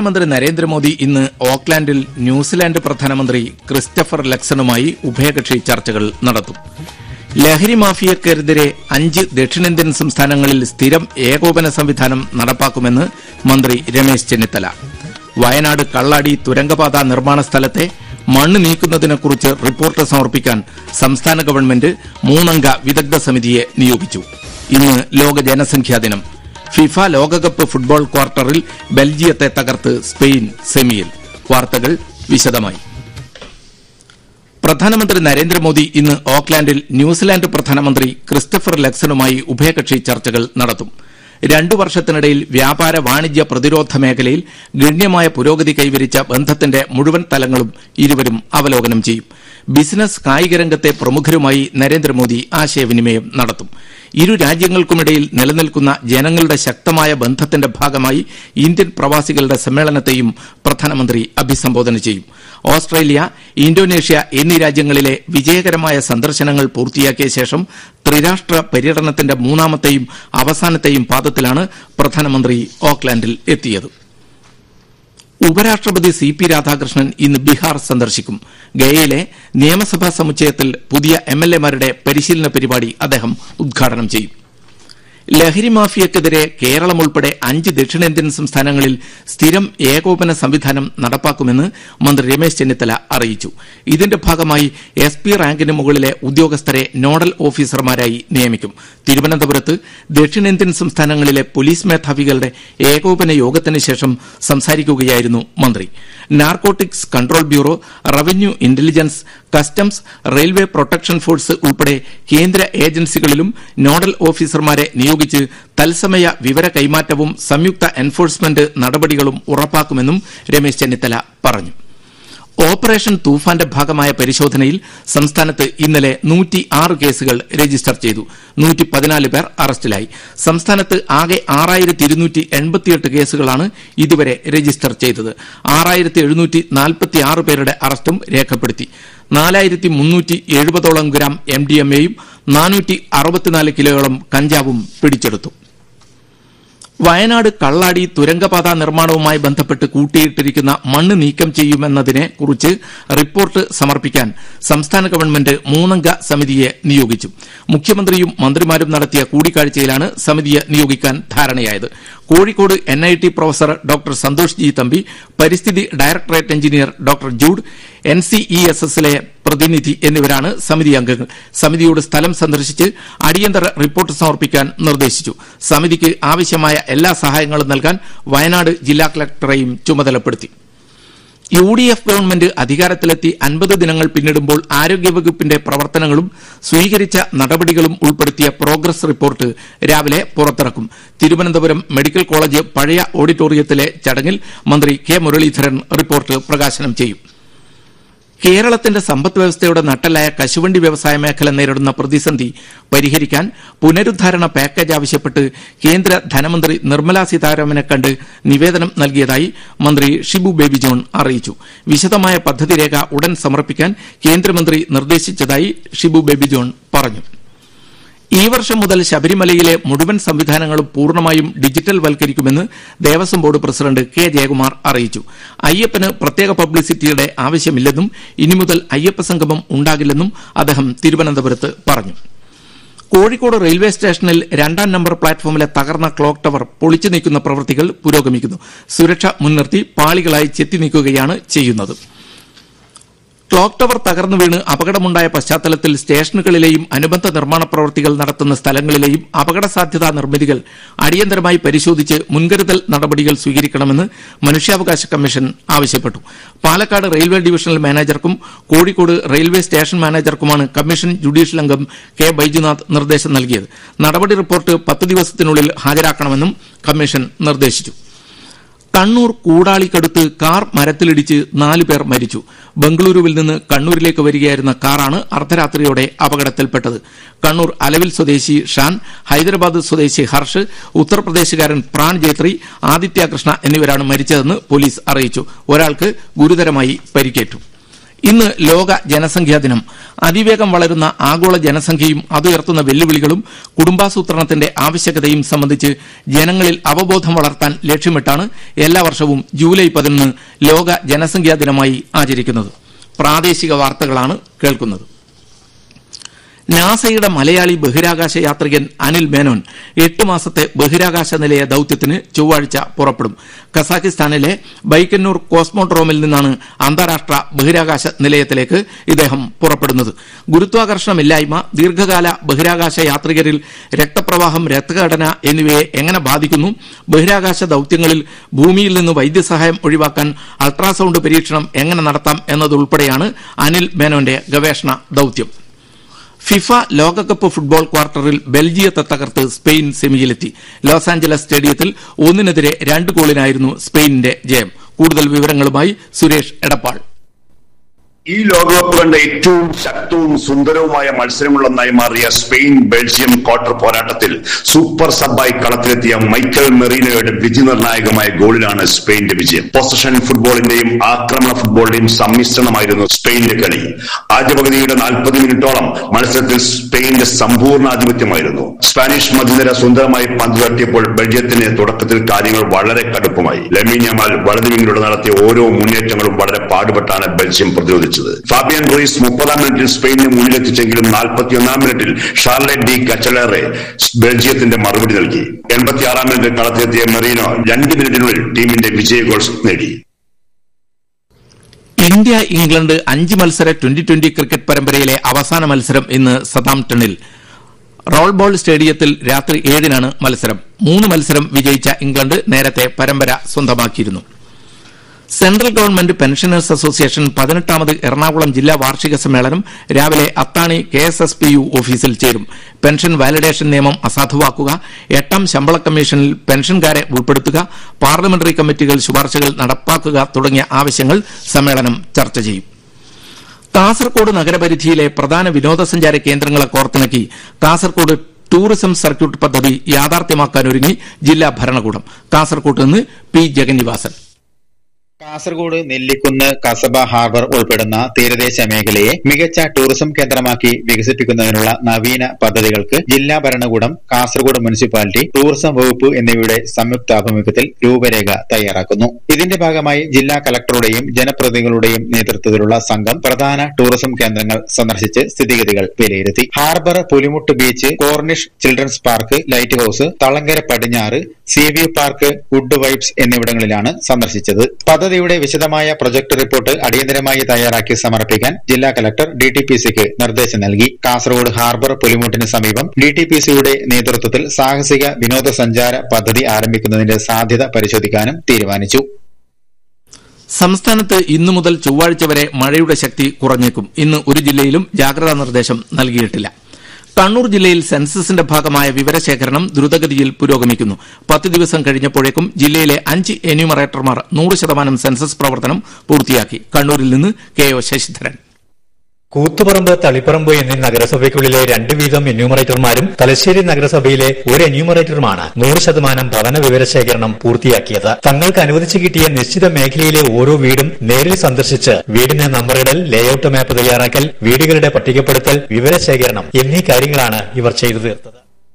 പ്രധാനമന്ത്രി നരേന്ദ്രമോദി ഇന്ന് ഓക്ലാൻഡിൽ ന്യൂസിലാൻഡ് പ്രധാനമന്ത്രി ക്രിസ്റ്റഫർ ലക്സണുമായി ഉഭയകക്ഷി ചർച്ചകൾ നടത്തും. ലഹരി മാഫിയക്കെതിരെ 5 ദക്ഷിണേന്ത്യൻ സംസ്ഥാനങ്ങളിൽ സ്ഥിരം ഏകോപന സംവിധാനം നടപ്പാക്കുമെന്ന് മന്ത്രി രമേശ് ചെന്നിത്തല. വയനാട് കള്ളാടി തുരങ്കപാത നിർമ്മാണ സ്ഥലത്തെ മണ്ണ് നീക്കുന്നതിനെക്കുറിച്ച് റിപ്പോർട്ട് സമർപ്പിക്കാൻ സംസ്ഥാന ഗവൺമെന്റ് 3-അംഗ വിദഗ്ധ സമിതിയെ നിയോഗിച്ചു. ഇന്ന് ലോക ജനസംഖ്യാ ദിനം. ഫിഫ ലോകകപ്പ് ഫുട്ബോൾ ക്വാർട്ടറിൽ ബെൽജിയത്തെ തകർത്ത് സ്പെയിൻ സെമിയിൽ. വാർത്തകൾ വിശദമായി. പ്രധാനമന്ത്രി നരേന്ദ്രമോദി ഇന്ന് ഓക്ലാൻഡിൽ ന്യൂസിലാൻഡ് പ്രധാനമന്ത്രി ക്രിസ്റ്റഫർ ലക്സണുമായി ഉഭയകക്ഷി ചർച്ചകൾ നടത്തും. 2 വർഷത്തിനിടയിൽ വ്യാപാര വാണിജ്യ പ്രതിരോധ മേഖലയിൽ ഗണ്യമായ പുരോഗതി കൈവരിച്ച ബന്ധത്തിന്റെ മുഴുവൻ തലങ്ങളും ഇരുവരും അവലോകനം ചെയ്യും. ബിസിനസ്, കായിക രംഗത്തെ പ്രമുഖരുമായി നരേന്ദ്രമോദി ആശയവിനിമയം നടത്തും. ഇരു രാജ്യങ്ങൾക്കുമിടയിൽ നിലനിൽക്കുന്ന ജനങ്ങളുടെ ശക്തമായ ബന്ധത്തിന്റെ ഭാഗമായി ഇന്ത്യൻ പ്രവാസികളുടെ സമ്മേളനത്തെയും പ്രധാനമന്ത്രി അഭിസംബോധന ചെയ്യും. ഓസ്ട്രേലിയ, ഇന്തോനേഷ്യ എന്നീ രാജ്യങ്ങളിലെ വിജയകരമായ സന്ദർശനങ്ങൾ പൂർത്തിയാക്കിയ ശേഷം ത്രിരാഷ്ട്ര പര്യടനത്തിന്റെ 3ാമത്തെയും അവസാനത്തെയും പാദത്തിലാണ് പ്രധാനമന്ത്രി ഓക്ലാൻഡിൽ എത്തിയത്. ഉപരാഷ്ട്രപതി CP രാധാകൃഷ്ണൻ ഇന്ന് ബീഹാർ സന്ദർശിക്കും. ഗയയിലെ നിയമസഭാ സമുച്ചയത്തിൽ പുതിയ MLA-മാരുടെ പരിശീലന പരിപാടി അദ്ദേഹം ഉദ്ഘാടനം ചെയ്യും. ലഹരി മാഫിയക്കെതിരെ കേരളം ഉൾപ്പെടെ 5 ദക്ഷിണേന്ത്യൻ സംസ്ഥാനങ്ങളിൽ സ്ഥിരം ഏകോപന സംവിധാനം നടപ്പാക്കുമെന്ന് മന്ത്രി രമേശ് ചെന്നിത്തല അറിയിച്ചു. ഇതിന്റെ ഭാഗമായി SP റാങ്കിന് മുകളിലെ ഉദ്യോഗസ്ഥരെ നോഡൽ ഓഫീസർമാരായി നിയമിക്കും. തിരുവനന്തപുരത്ത് ദക്ഷിണേന്ത്യൻ സംസ്ഥാനങ്ങളിലെ പോലീസ് മേധാവികളുടെ ഏകോപന യോഗത്തിന് ശേഷം സംസാരിക്കുകയായിരുന്നു മന്ത്രി. Narcotics control bureau, revenue intelligence, customs, railway protection force ഉൾപ്പെടെ കേന്ദ്ര ഏജൻസികളിലും നോഡൽ ഓഫീസർമാരെ നിയോഗിച്ച് തത്സമയ വിവര കൈമാറ്റവും സംയുക്ത എൻഫോഴ്സ്മെന്റ് നടപടികളും ഉറപ്പാക്കുമെന്നും രമേശ് ചെന്നിത്തല പറഞ്ഞു. ഓപ്പറേഷൻ തൂഫാന്റെ ഭാഗമായ പരിശോധനയിൽ സംസ്ഥാനത്ത് ഇന്നലെ 106 കേസുകൾ രജിസ്റ്റർ ചെയ്തു. 114 പേർ അറസ്റ്റിലായി. സംസ്ഥാനത്ത് ആകെ 6288 കേസുകളാണ് ഇതുവരെ രജിസ്റ്റർ ചെയ്തത്. 6746 പേരുടെ അറസ്റ്റും രേഖപ്പെടുത്തി. 4370ഓളം ഗ്രാം MDMA-യും 464 കിലോയോളം കഞ്ചാവും പിടിച്ചെടുത്തു. വയനാട് കള്ളാടി തുരങ്കപാത നിർമ്മാണവുമായി ബന്ധപ്പെട്ട് കൂട്ടിയിട്ടിരിക്കുന്ന മണ്ണ് നീക്കം ചെയ്യുമെന്നതിനെ കുറിച്ച് റിപ്പോർട്ട് സമർപ്പിക്കാൻ സംസ്ഥാന ഗവൺമെന്റ് 3-അംഗ സമിതിയെ നിയോഗിച്ചു. മുഖ്യമന്ത്രിയും മന്ത്രിമാരും നടത്തിയ കൂടിക്കാഴ്ചയിലാണ് സമിതിയെ നിയോഗിക്കാൻ ധാരണയായത്. Kozhikode NIT professor doctor Santhosh G Thampi, പരിസ്ഥിതി ഡയറക്ടറേറ്റ് എഞ്ചിനീയർ ഡോക്ടർ ജൂഡ്, NCESS-ലെ പ്രതിനിധി എന്നിവരാണ് സമിതി അംഗങ്ങൾ. സമിതിയോട് സ്ഥലം സന്ദർശിച്ച് അടിയന്തര റിപ്പോർട്ട് സമർപ്പിക്കാൻ നിർദ്ദേശിച്ചു. സമിതിക്ക് ആവശ്യമായ എല്ലാ സഹായങ്ങളും നൽകാൻ വയനാട് ജില്ലാ കളക്ടറെയും ചുമതലപ്പെടുത്തി. UDF ഗവൺമെന്റ് അധികാരത്തിലെത്തി 50 ദിനങ്ങൾ പിന്നിടുമ്പോൾ ആരോഗ്യവകുപ്പിന്റെ പ്രവർത്തനങ്ങളും സ്വീകരിച്ച നടപടികളും ഉൾപ്പെടുത്തിയ പ്രോഗ്രസ് റിപ്പോർട്ട് രാവിലെ പുറത്തിറക്കും. തിരുവനന്തപുരം മെഡിക്കൽ കോളേജ് പഴയ ഓഡിറ്റോറിയത്തിലെ ചടങ്ങിൽ മന്ത്രി K മുരളീധരൻ റിപ്പോർട്ട് പ്രകാശനം ചെയ്യും. കേരളത്തിന്റെ സമ്പദ് വ്യവസ്ഥയുടെ നട്ടെല്ലായ കശുവണ്ടി വ്യവസായ മേഖല നേരിടുന്ന പ്രതിസന്ധി പരിഹരിക്കാൻ പുനരുദ്ധാരണ പാക്കേജ് ആവശ്യപ്പെട്ട് കേന്ദ്ര ധനമന്ത്രി നിർമ്മലാ സീതാരാമനെ കണ്ട് നിവേദനം നൽകിയതായി മന്ത്രി ഷിബു ബേബി ജോൺ അറിയിച്ചു. വിശദമായ പദ്ധതിരേഖ ഉടൻ സമർപ്പിക്കാൻ കേന്ദ്രമന്ത്രി നിർദ്ദേശിച്ചതായി ഷിബു ബേബി ജോൺ പറഞ്ഞു. ഈ വർഷം മുതൽ ശബരിമലയിലെ മുഴുവൻ സംവിധാനങ്ങളും പൂർണ്ണമായും digital വൽക്കരിക്കുമെന്ന് Devaswom board president K Jayakumar അറിയിച്ചു. അയ്യപ്പന് പ്രത്യേക പബ്ലിസിറ്റിയുടെ ആവശ്യമില്ലെന്നും ഇനി മുതൽ അയ്യപ്പ സംഗമം ഉണ്ടാകില്ലെന്നും അദ്ദേഹം തിരുവനന്തപുരത്ത് പറഞ്ഞു. കോഴിക്കോട് റെയിൽവേ സ്റ്റേഷനിൽ 2-ാം നമ്പർ പ്ലാറ്റ്ഫോമിലെ തകർന്ന ക്ലോക്ക് ടവർ പൊളിച്ചു നീക്കുന്ന പ്രവൃത്തികൾ പുരോഗമിക്കുന്നു. സുരക്ഷ മുൻനിർത്തി പാളികളായി ചെത്തി നീക്കുകയാണ് ചെയ്യുന്നത്. ക്ലോക്ക് ടവർ തകർന്നു വീണ് അപകടമുണ്ടായ പശ്ചാത്തലത്തിൽ സ്റ്റേഷനുകളിലെയും അനുബന്ധ നിർമ്മാണ പ്രവൃത്തികൾ നടത്തുന്ന സ്ഥലങ്ങളിലെയും അപകട സാധ്യതാ നിർമ്മിതികൾ അടിയന്തരമായി പരിശോധിച്ച് മുൻകരുതൽ നടപടികൾ സ്വീകരിക്കണമെന്ന് മനുഷ്യാവകാശ കമ്മീഷൻ ആവശ്യപ്പെട്ടു. Palakkad railway divisional മാനേജർക്കും Kozhikode railway station മാനേജർക്കുമാണ് commission judicial അംഗം K ബൈജുനാഥ് നിർദ്ദേശം നൽകിയത്. നടപടി റിപ്പോർട്ട് 10 ദിവസത്തിനുള്ളിൽ ഹാജരാക്കണമെന്നും കമ്മീഷൻ നിർദ്ദേശിച്ചു. കണ്ണൂർ കൂടാളിക്കടുത്ത് കാർ മരത്തിലിടിച്ച് 4 പേർ മരിച്ചു. ബംഗളൂരുവിൽ നിന്ന് കണ്ണൂരിലേക്ക് വരികയായിരുന്ന കാറാണ് അർദ്ധരാത്രിയോടെ അപകടത്തിൽപ്പെട്ടത്. കണ്ണൂർ അലവിൽ സ്വദേശി ഷാൻ, ഹൈദരാബാദ് സ്വദേശി ഹർഷ്, ഉത്തർപ്രദേശുകാരൻ പ്രാൺ ജേത്രി, ആദിത്യ കൃഷ്ണ എന്നിവരാണ് മരിച്ചതെന്ന് പോലീസ് അറിയിച്ചു. ഒരാൾക്ക് ഗുരുതരമായി പരിക്കേറ്റു. ഇന്ന് ലോക ജനസംഖ്യാ ദിനം. അതിവേഗം വളരുന്ന ആഗോള ജനസംഖ്യയും അതുയർത്തുന്ന വെല്ലുവിളികളും കുടുംബാസൂത്രണത്തിന്റെ ആവശ്യകതയും സംബന്ധിച്ച് ജനങ്ങളിൽ അവബോധം വളർത്താൻ ലക്ഷ്യമിട്ടാണ് എല്ലാ വർഷവും ജൂലൈ 11 ലോക ജനസംഖ്യാ ദിനമായി ആചരിക്കുന്നത്. പ്രാദേശിക വാർത്തകളാണ് കേൾക്കുന്നത്. നാസയുടെ മലയാളി ബഹിരാകാശ യാത്രികൻ അനിൽ മേനോൻ 8 മാസത്തെ ബഹിരാകാശ നിലയ ദൌത്യത്തിന് ചൊവ്വാഴ്ച പുറപ്പെടും. കസാഖിസ്ഥാനിലെ ബൈക്കന്നൂർ കോസ്മോഡ്രോമിൽ നിന്നാണ് അന്താരാഷ്ട്ര ബഹിരാകാശ നിലയത്തിലേക്ക് ഇദ്ദേഹം പുറപ്പെടുന്നത്. ഗുരുത്വാകർഷണമില്ലായ്മ, ദീർഘകാല ബഹിരാകാശ യാത്രികരിൽ രക്തപ്രവാഹം, രക്തഘടന എന്നിവയെ എങ്ങനെ ബാധിക്കുന്നു, ബഹിരാകാശ ദൌത്യങ്ങളിൽ ഭൂമിയിൽ നിന്ന് വൈദ്യസഹായം ഒഴിവാക്കാൻ അൾട്രാസൌണ്ട് പരീക്ഷണം എങ്ങനെ നടത്താം എന്നതുൾപ്പെടെയാണ് അനിൽ മേനോന്റെ ഗവേഷണ ദൌത്യം. ഫിഫ ലോകകപ്പ് ഫുട്ബോൾ ക്വാർട്ടറിൽ ബെൽജിയത്തെ തകർത്ത് സ്പെയിൻ സെമിയിലെത്തി. ലോസ് ആഞ്ചലസ് സ്റ്റേഡിയത്തിൽ 1-2 ഗോളിനായിരുന്നു സ്പെയിനിന്റെ ജയം. കൂടുതൽ വിവരങ്ങളുമായി സുരേഷ് എടപ്പാൾ. ഈ ലോകകപ്പ് കണ്ട ഏറ്റവും ശക്തവും സുന്ദരവുമായ മത്സരങ്ങളൊന്നായി മാറിയ സ്പെയിൻ ബെൽജിയം ക്വാർട്ടർ പോരാട്ടത്തിൽ സൂപ്പർ സബ്ബായി കളത്തിലെത്തിയ മൈക്കൽ മെറീനോയുടെ വിധിനിർണായകമായ ഗോളിലാണ് സ്പെയിന്റെ വിജയം. പൊസഷൻ ഫുട്ബോളിന്റെയും ആക്രമണ ഫുട്ബോളിന്റെയും സമ്മിശ്രണമായിരുന്നു സ്പെയിന്റെ കളി. ആദ്യ പകുതിയുടെ 40 മിനിറ്റോളം മത്സരത്തിൽ സ്പെയിന്റെ സമ്പൂർണ്ണാധിപത്യമായിരുന്നു. സ്പാനിഷ് മധ്യനിര സുന്ദരമായി പന്ത് തട്ടിയപ്പോൾ ബെൽജിയത്തിന് തുടക്കത്തിൽ കാര്യങ്ങൾ വളരെ കടുപ്പമായി. ലമീൻ യമാൽ വലതുവിങ്ങിലൂടെ നടത്തിയ ഓരോ മുന്നേറ്റങ്ങളും വളരെ പാടുപെട്ടാണ് ബെൽജിയം പ്രതിരോധിച്ചത്. ഫാബിയൻ റൂയിസ് 30-ാം മിനിറ്റിൽ സ്പെയിനിനെ മുന്നിലെത്തിച്ചെങ്കിലും 41-ാം മിനിറ്റിൽ ഷാർലറ്റ് ഡി കച്ചലേറെ ബെൽജിയത്തിന്റെ മറുപടി നൽകി. 86-ാം മിനിറ്റിൽ കളത്തിലെത്തിയ മെറീനോ 2 മിനിറ്റിനുള്ളിൽ ടീമിന്റെ വിജയ ഗോൾ നേടി. ഇന്ത്യ ഇംഗ്ലണ്ട് 5 മത്സര ട്വന്റി ക്രിക്കറ്റ് പരമ്പരയിലെ അവസാന മത്സരം ഇന്ന് സതാംപ്ടണിൽ റോൾബോൾ സ്റ്റേഡിയത്തിൽ രാത്രി 7-നാണ് മത്സരം. 3 മത്സരം വിജയിച്ച ഇംഗ്ലണ്ട് നേരത്തെ പരമ്പര സ്വന്തമാക്കിയിരുന്നു. Central government pensioners association 18ാമത് Ernakulam ജില്ലാ വാർഷിക സമ്മേളനം രാവിലെ അത്താണി KSSPU ഓഫീസിൽ ചേരും. പെൻഷൻ വാലിഡേഷൻ നിയമം അസാധുവാക്കുക, 8ാം ശമ്പള കമ്മീഷനിൽ പെൻഷൻകാരെ ഉൾപ്പെടുത്തുക, പാർലമെന്ററി കമ്മിറ്റികൾ ശുപാർശകൾ നടപ്പാക്കുക തുടങ്ങിയ ആവശ്യങ്ങൾ സമ്മേളനം ചർച്ച ചെയ്യും. കാസർകോട് നഗരപരിധിയിലെ പ്രധാന വിനോദസഞ്ചാര കേന്ദ്രങ്ങളെ കോർത്തിണക്കി കാസർകോട് ടൂറിസം സർക്യൂട്ട് പദ്ധതി യാഥാർത്ഥ്യമാക്കാനൊരുങ്ങി ജില്ലാ ഭരണകൂടം. കാസർകോട്ട് നിന്ന് പി ജഗന്നിവാസൻ. കാസർഗോഡ്, നെല്ലിക്കുന്ന്, കസബ, ഹാർബർ ഉൾപ്പെടുന്ന തീരദേശ മേഖലയെ മികച്ച ടൂറിസം കേന്ദ്രമാക്കി വികസിപ്പിക്കുന്നതിനുള്ള നവീന പദ്ധതികൾക്ക് ജില്ലാ ഭരണകൂടം, കാസർഗോഡ് മുനിസിപ്പാലിറ്റി, ടൂറിസം വകുപ്പ് എന്നിവയുടെ സംയുക്താഭിമുഖ്യത്തിൽ രൂപരേഖ തയ്യാറാക്കുന്നു. ഇതിന്റെ ഭാഗമായി ജില്ലാ കളക്ടറുടെയും ജനപ്രതിനിധികളുടെയും നേതൃത്വത്തിലുള്ള സംഘം പ്രധാന ടൂറിസം കേന്ദ്രങ്ങൾ സന്ദർശിച്ച് സ്ഥിതിഗതികൾ വിലയിരുത്തി. Harbour, പുലിമുട്ട് beach, Corniche children's park, light house, Thalangara പടിഞ്ഞാറ്, സീവ്യൂ പാർക്ക്, വുഡ് വൈബ്സ് എന്നിവിടങ്ങളിലാണ് സന്ദർശിച്ചത്. പദ്ധതിയുടെ വിശദമായ പ്രൊജക്ട് റിപ്പോർട്ട് അടിയന്തരമായി തയ്യാറാക്കി സമർപ്പിക്കാൻ ജില്ലാ കലക്ടർ DTPCക്ക് നിർദ്ദേശം നൽകി. കാസർഗോഡ് ഹാർബർ, പുലിമുട്ടിന് സമീപം DTPCയുടെ നേതൃത്വത്തിൽ സാഹസിക വിനോദസഞ്ചാര പദ്ധതി ആരംഭിക്കുന്നതിന്റെ സാധ്യത പരിശോധിക്കാനും തീരുമാനിച്ചു. സംസ്ഥാനത്ത് ഇന്നു മുതൽ ചൊവ്വാഴ്ച വരെ മഴയുടെ ശക്തി കുറഞ്ഞേക്കും. ഇന്ന് ഒരു ജില്ലയിലും ജാഗ്രതാ നിർദ്ദേശം നൽകിയിട്ടില്ല. കണ്ണൂർ ജില്ലയിൽ സെൻസസിന്റെ ഭാഗമായ വിവരശേഖരണം ദ്രുതഗതിയിൽ പുരോഗമിക്കുന്നു. 10 ദിവസം കഴിഞ്ഞപ്പോഴേക്കും ജില്ലയിലെ 5 എന്യൂമറേറ്റർമാർ 100% സെൻസസ് പ്രവർത്തനം പൂർത്തിയാക്കി. കണ്ണൂരിൽ നിന്ന് KO ശശിധരൻ. കൂത്തുപറമ്പ്, തളിപ്പറമ്പ് എന്നീ നഗരസഭയ്ക്കുള്ളിലെ 2 വീതം എന്യൂമറേറ്റർമാരും തലശ്ശേരി നഗരസഭയിലെ 1 എന്യൂമറേറ്ററുമാണ് 100% ഭവന വിവരശേഖരണം പൂർത്തിയാക്കിയത്. തങ്ങൾക്ക് അനുവദിച്ചു കിട്ടിയ നിശ്ചിത മേഖലയിലെ ഓരോ വീടും നേരിൽ സന്ദർശിച്ച് വീടിന് നമ്പറിടൽ, ലേഔട്ട് മാപ്പ് തയ്യാറാക്കൽ, വീടുകളുടെ പട്ടികപ്പെടുത്തൽ, വിവരശേഖരണം എന്നീ കാര്യങ്ങളാണ് ഇവർ ചെയ്തു തീർത്തത്.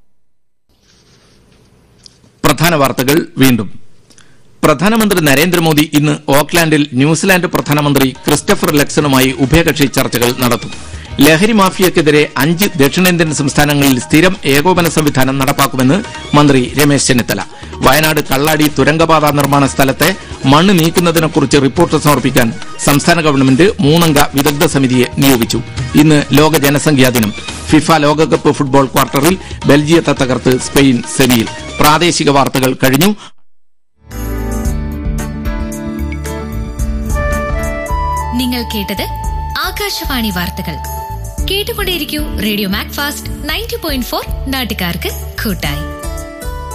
പ്രധാന വാർത്തകൾ വീണ്ടും. പ്രധാനമന്ത്രി നരേന്ദ്രമോദി ഇന്ന് ഓക്ലാൻഡിൽ ന്യൂസിലാൻഡ് പ്രധാനമന്ത്രി ക്രിസ്റ്റഫർ ലക്സണുമായി ഉഭയകക്ഷി ചർച്ചകൾ നടത്തും. ലഹരി മാഫിയക്കെതിരെ 5 ദക്ഷിണേന്ത്യൻ സംസ്ഥാനങ്ങളിൽ സ്ഥിരം ഏകോപന സംവിധാനം നടപ്പാക്കുമെന്ന് മന്ത്രി രമേശ് ചെന്നിത്തല. വയനാട് കള്ളാടി തുരങ്കപാത നിർമ്മാണ സ്ഥലത്തെ മണ്ണ് നീക്കുന്നതിനെക്കുറിച്ച് റിപ്പോർട്ട് സമർപ്പിക്കാൻ സംസ്ഥാന ഗവൺമെന്റ് 3-അംഗ വിദഗ്ധ സമിതിയെ നിയോഗിച്ചു. ഇന്ന് ലോക ജനസംഖ്യാ ദിനം. ഫിഫ ലോകകപ്പ് ഫുട്ബോൾ ക്വാർട്ടറിൽ ബെൽജിയത്തെ തകർത്ത് സ്പെയിൻ സെമിയിൽ. പ്രാദേശിക വാർത്തകൾ കഴിഞ്ഞു. നിങ്ങൾ കേട്ടത് ആകാശവാണി വാർത്തകൾ. കേട്ടുകൊണ്ടേയിരിക്കൂ റേഡിയോ മാക്ഫാസ്റ്റ് 90.4 നാട്ടുകാർക്ക് കൂട്ടായി.